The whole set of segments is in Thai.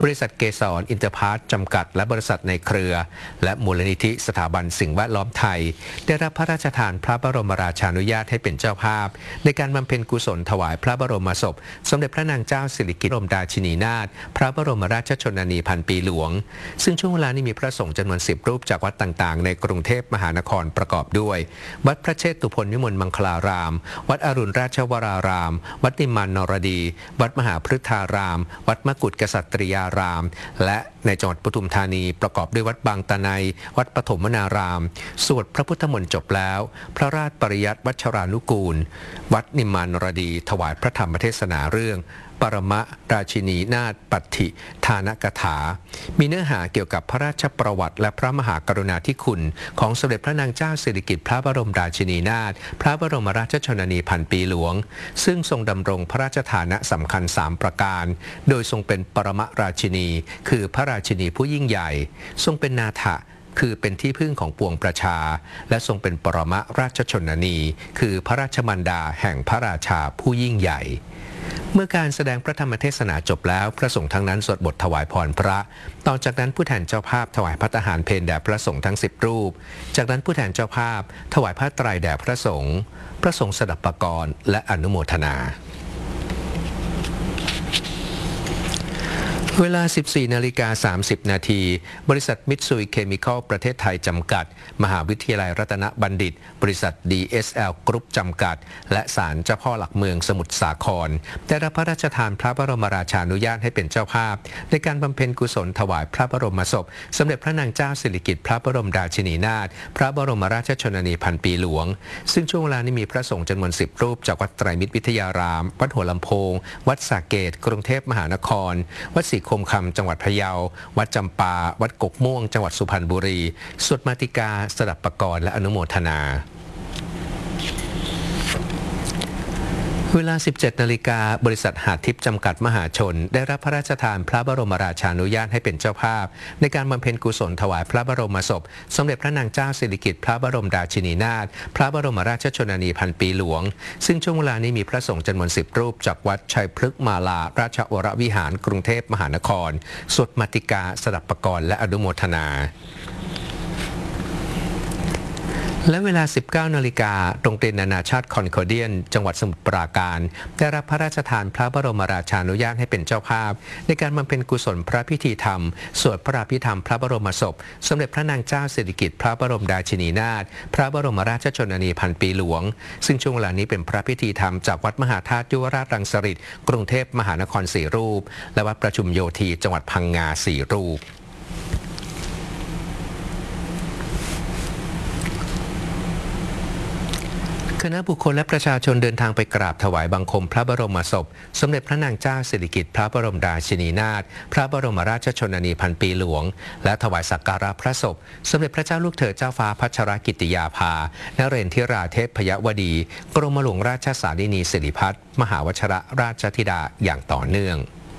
บริษัทเกสรอินเตอร์พาร์ทจำกัดและบริษัทในเครือและมูลนิธิสถาบันสิ่งแวดล้อมไทยได้รับพระราชทานพระบรมราชานุญาตให้เป็นเจ้าภาพในการบำเพ็ญกุศลถวายพระบรมศพสมเด็จพระนางเจ้าสิริกิติ์ บรมราชินีนาถพระบรมราชชนนีพันปีหลวงซึ่งช่วงเวลานี้มีพระสงฆ์จำนวน10 รูปจากวัดต่างๆในกรุงเทพมหานครประกอบด้วยวัดพระเชตุพนวิมลมังคลารามวัดอรุณราชวรารามวัดนิมมานนรดีวัดมหาพฤทธารามวัดมกุฏกษัตริยารามและในจังหวัดปทุมธานีประกอบด้วยวัดบางตะไนวัดปฐมวนารามสวดพระพุทธมนต์จบแล้วพระราชปริยัติวัชรานุกูลวัดนิมมานนรดีถวายพระธรรมเทศนาเรื่องปรมราชินีนาถปัตถิทานกถามีเนื้อหาเกี่ยวกับพระราชประวัติและพระมหากรุณาธิคุณของสมเด็จพระนางเจ้าสิริกิติ์พระบรมราชินีนาถพระบรมราชชนนีพันปีหลวงซึ่งทรงดำรงพระราชฐานะสำคัญ3ประการโดยทรงเป็นปรมราชินีคือพระราชินีผู้ยิ่งใหญ่ทรงเป็นนาถะคือเป็นที่พึ่งของปวงประชาและทรงเป็นปรมราชชนนีคือพระราชมารดาแห่งพระราชาผู้ยิ่งใหญ่เมื่อการแสดงพระธรรมเทศนาจบแล้วพระสงฆ์ทั้งนั้นสวดบทถวายพรพระต่อจากนั้นผู้แทนเจ้าภาพถวายภัตตาหารเพลแด่พระสงฆ์ทั้ง10 รูปจากนั้นผู้แทนเจ้าภาพถวายผ้าไตรแด่พระสงฆ์สดับปกรณ์และอนุโมทนาเวลา 14:30 นาทีบริษัทมิตซุยเคมีคอลประเทศไทยจำกัดมหาวิทยาลัยรัตนบัณฑิตบริษัท DSL กรุ๊ปจำกัดและศาลเจ้าพ่อหลักเมืองสมุทรสาครได้รับพระราชทานพระบรมราชานุญาตให้เป็นเจ้าภาพในการบำเพ็ญกุศลถวายพระบรมศพสมเด็จพระนางเจ้าสิริกิติ์พระบรมราชินีนาถพระบรมราชชนนีพันปีหลวงซึ่งช่วงเวลานี้มีพระสงฆ์จำนวน10 รูปจากวัดไตรมิตรวิทยารามวัดหัวลำโพงวัดสระเกษกรุงเทพมหานครวัดศรีคมคำจังหวัดพะเยาวัดจำปาวัดกกม่วงจังหวัดสุพรรณบุรีสวดมาติกาสดับปกรณ์และอนุโมทนาเวลา 17 นาฬิกาบริษัทหาดทิพย์จำกัดมหาชนได้รับพระราชทานพระบรมราชานุญาตให้เป็นเจ้าภาพในการบำเพ็ญกุศลถวายพระบรมศพสมเด็จพระนางเจ้าสิริกิติ์พระบรมราชินีนาถพระบรมราชชนนีพันปีหลวงซึ่งช่วงเวลานี้มีพระสงฆ์จำนวน10 รูปจากวัดชัยพฤกษ์มาลาราชวรวิหารกรุงเทพมหานครสวดมาติกาสดับปกรณ์และอนุโมทนาและเวลา 19 นาฬิกาโรงเรียนนานาชาติคอนคอร์เดียนจังหวัดสมุทรปราการได้รับพระราชทานพระบรมราชานุญาตให้เป็นเจ้าภาพในการบำเพ็ญกุศลพระพิธีธรรมสวดพระอภิธรรมพระบรมศพสมเด็จพระนางเจ้าสิริกิติ์พระบรมราชินีนาถพระบรมราชชนนีพันปีหลวงซึ่งช่วงเวลานี้เป็นพระพิธีธรรมจากวัดมหาธาตุยุวราชรังสฤษฎ์กรุงเทพมหานคร4 รูปและวัดประชุมโยธีจังหวัดพังงา4 รูปคณะบุคคลและประชาชนเดินทางไปกราบถวายบังคมพระบรมศพสมเด็จพระนางเจ้าสิริกิติ์พระบรมราชินีนาถพระบรมราชชนนีพันปีหลวงและถวายสักการะพระศพสมเด็จพระเจ้าลูกเธอเจ้าฟ้าพัชรกิติยาภานเรนทิราเทพยวดีกรมหลวงราชสารินีสิริพัฒน์มหาวชิรราชธิดาอย่างต่อเนื่อง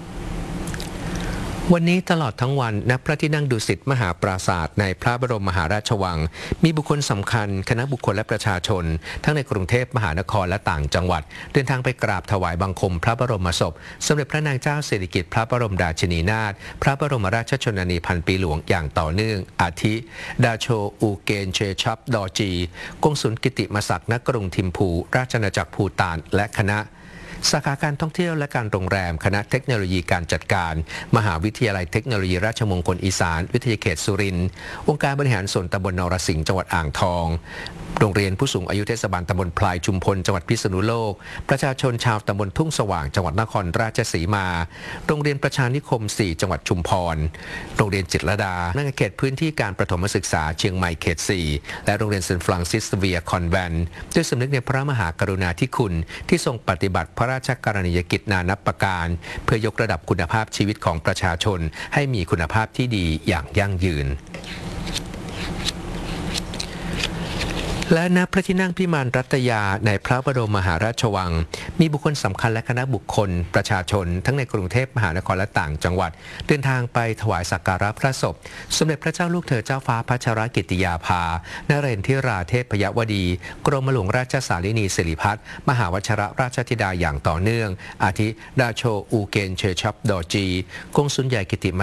วันนี้ตลอดทั้งวันณพระที่นั่งดุสิตมหาปราสาทในพระบรมมหาราชวังมีบุคคลสำคัญคณะบุคคลและประชาชนทั้งในกรุงเทพมหานครและต่างจังหวัดเดินทางไปกราบถวายบังคมพระบรมศพสมเด็จพระนางเจ้าสิริกิติ์พระบรมราชินีนาถพระบรมราชชนนีพันปีหลวงอย่างต่อเนื่องอาทิดาโชอูเกนเชชับดอจีกงสุลกิติมศักดิ์ณกรุงทิมพูราชอาณาจักรภูฏานและคณะสาขาการท่องเที่ยวและการโรงแรมคณะเทคโนโลยีการจัดการมหาวิทยาลัยเทคโนโลยีราชมงคลอีสานวิทยาเขตสุรินทร์องค์การบริหารส่วนตำบลนรสิงห์จังหวัดอ่างทองโรงเรียนผู้สูงอายุเทศบาลตำบลพลายชุมพลจังหวัดพิษณุโลกประชาชนชาวตำบลทุ่งสว่างจังหวัดนครราชสีมาโรงเรียนประชานิคม4จังหวัดชุมพรโรงเรียนจิตรลดาในเขตพื้นที่การประถมศึกษาเชียงใหม่เขต4และโรงเรียนเซนต์ฟรังซิสเวียคอนแวนต์ด้วยสำนึกในพระมหากรุณาธิคุณที่ทรงปฏิบัติพระราชกรณียกิจนานับประการเพื่อยกระดับคุณภาพชีวิตของประชาชนให้มีคุณภาพที่ดีอย่างยั่งยืนและณพระที่นั่งพิมานรัตยาในพระบรมมหาราชวังมีบุคคลสำคัญและคณะบุคคลประชาชนทั้งในกรุงเทพมหานครและต่างจังหวัดเดินทางไปถวายสักการะพระศพสมเด็จพระเจ้าลูกเธอเจ้าฟ้าพัชรกิติยาภานเรนทิราเทพยวดีกรมหลวงราชสารินีสิริพัฒน์มหาวชิรราชธิดาอย่างต่อเนื่องอาทิดาโชอูเกนเชชับดอจีกงสุลใหญ่กิติ